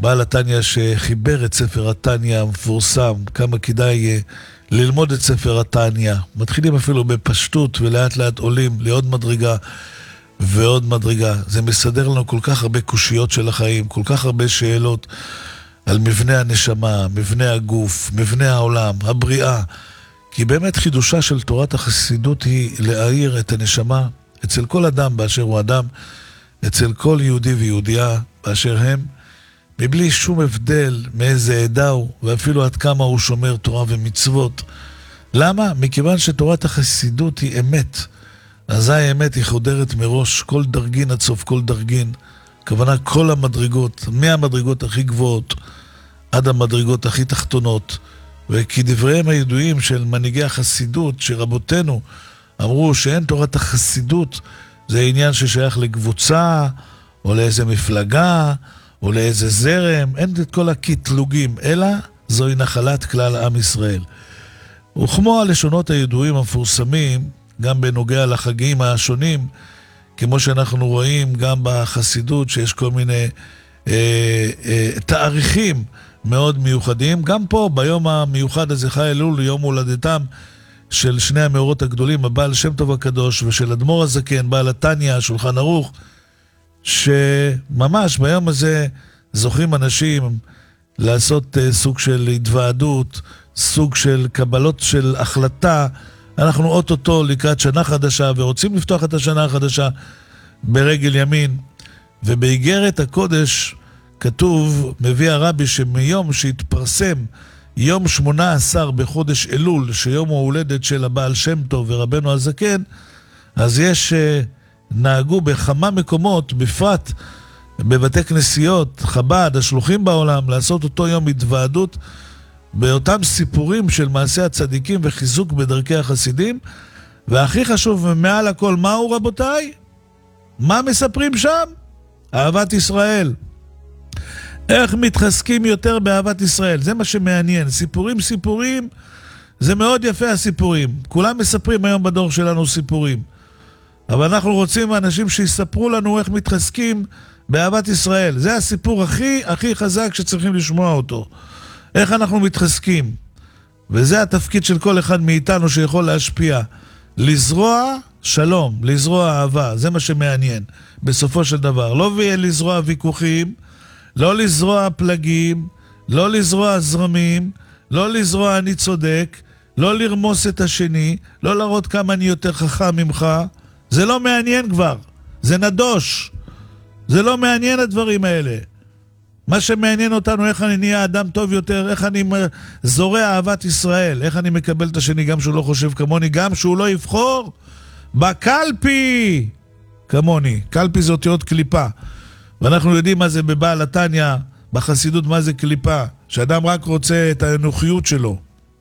בעל התניא שחיבר את ספר התניא המפורסם, כמה כדאי ללמוד את ספר התניא. מתחילים אפילו בפשטות ולאט לאט עולים לעוד מדרגה ועוד מדרגה. זה מסדר לנו כל כך הרבה קושיות של החיים, כל כך הרבה שאלות על מבנה הנשמה, מבנה הגוף, מבנה העולם, הבריאה. כי באמת חידושה של תורת החסידות היא להאיר את הנשמה אצל כל אדם באשר הוא אדם, אצל כל יהודי ויהודייה באשר הם, מבלי שום הבדל מאיזה עדה הוא, ואפילו עד כמה הוא שומר תורה ומצוות. למה? מכיוון שתורת החסידות היא אמת. אזי האמת היא חודרת מראש, כל דרגין עד סוף כל דרגין. הכוונה כל המדרגות, מהמדרגות הכי גבוהות עד המדרגות הכי תחתונות. וכדבריהם הידועים של מנהיגי החסידות, שרבותינו אמרו שאין תורת החסידות, זה עניין ששייך לקבוצה, או לאיזה מפלגה, או לאיזה זרם, אין את כל הקטלוגים, אלא זוהי נחלת כלל עם ישראל. וכמו הלשונות הידועים המפורסמים, גם בנוגע לחגים השונים, כמו שאנחנו רואים גם בחסידות, שיש כל מיני תאריכים מאוד מיוחדים, גם פה ביום המיוחד הזה חי אלול, יום הולדתם של שני המאורות הגדולים, הבעל שם טוב הקדוש ושל אדמו"ר הזקן, בעל התניא, שולחן ערוך, שממש ביום הזה זוכים אנשים לעשות סוג של התוועדות, סוג של קבלות של החלטה. אנחנו אוטוטו לקראת שנה חדשה ורוצים לפתוח את השנה החדשה ברגל ימין, ובאיגרת הקודש כתוב, מביא הרבי, שמיום שהתפרסם יום 18 בחודש אלול, שיום ההולדת של הבעל שם טוב ורבנו הזקן, אז יש נהגו בכמה מקומות, בפרט בבתי כנסיות, חב"ד, השלוחים בעולם, לעשות אותו יום התוועדות באותם סיפורים של מעשי הצדיקים וחיזוק בדרכי החסידים. והכי חשוב מעל הכל, מהו רבותיי? מה מספרים שם? אהבת ישראל. איך מתחזקים יותר באהבת ישראל, זה מה שמעניין. סיפורים, זה מאוד יפה הסיפורים. כולם מספרים היום בדור שלנו סיפורים. אבל אנחנו רוצים אנשים שיספרו לנו איך מתחזקים באהבת ישראל. זה הסיפור הכי חזק שצריכים לשמוע אותו. איך אנחנו מתחזקים. וזה התפקיד של כל אחד מאיתנו שיכול להשפיע. לזרוע שלום, לזרוע אהבה. זה מה שמעניין בסופו של דבר. לא לזרוע ויכוחים, לא לזרוע פלגים, לא לזרוע זרמים, לא לזרוע אני צודק, לא לרמוס את השני, לא להראות כמה אני יותר חכם ממך. זה לא מעניין כבר, זה נדוש. זה לא מעניין הדברים האלה. מה שמעניין אותנו, איך אני נהיה אדם טוב יותר, איך אני זורע אהבת ישראל, איך אני מקבל את השני גם שהוא לא חושב כמוני, גם שהוא לא יבחור בקלפי כמוני. קלפי זה אותיות קליפה. ואנחנו יודעים מה זה בבעל התניא, בחסידות מה זה קליפה. שאדם רק רוצה את האנוכיות שלו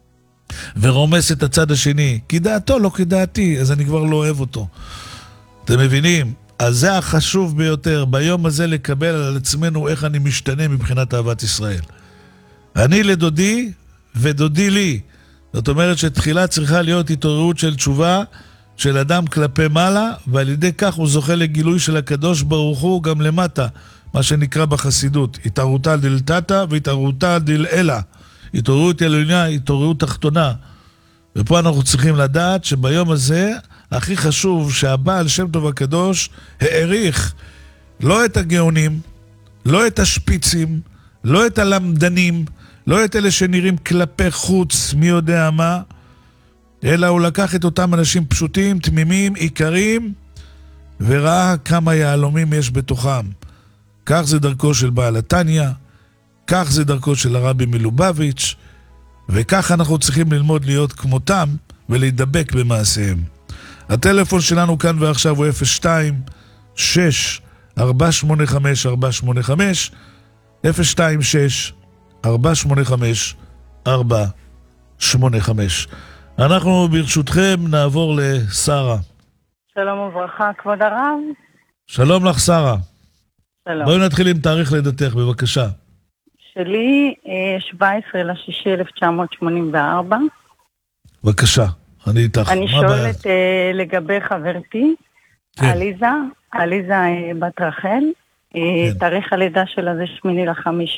ורומס את הצד השני, כי דעתו לא כדעתי, אז אני כבר לא אוהב אותו. אתם מבינים? אז זה החשוב ביותר, ביום הזה לקבל על עצמנו איך אני משתנה מבחינת אהבת ישראל. אני לדודי ודודי לי. זאת אומרת שתחילה צריכה להיות התעוררות של תשובה של אדם כלפי מעלה, ועל ידי כך הוא זוכה לגילוי של הקדוש ברוך הוא גם למטה, מה שנקרא בחסידות, התעוררותה דלתתא והתעוררותה דלעילא. התעוררות עליונה, התעוררות תחתונה. ופה אנחנו צריכים לדעת שביום הזה הכי חשוב שהבעל שם טוב הקדוש העריך לא את הגאונים, לא את השפיצים, לא את הלמדנים, לא את אלה שנראים כלפי חוץ מי יודע מה, אלא הוא לקח את אותם אנשים פשוטים, תמימים, עיקרים, וראה כמה יהלומים יש בתוכם. כך זה דרכו של בעל התניא, כך זה דרכו של הרבי מלובביץ', וכך אנחנו צריכים ללמוד להיות כמותם ולהידבק במעשיהם. הטלפון שלנו כאן ועכשיו הוא 026-485-485, 026-485-485. אנחנו ברשותכם נעבור לשרה. שלום וברכה, כבוד הרב. שלום לך שרה. שלום. בואי נתחיל עם תאריך לידתך, בבקשה. שלי 17/6/1984. בבקשה, אני איתך. אני שואלת לגבי חברתי, כן. עליזה בת רחל, כן. תאריך הלידה שלה זה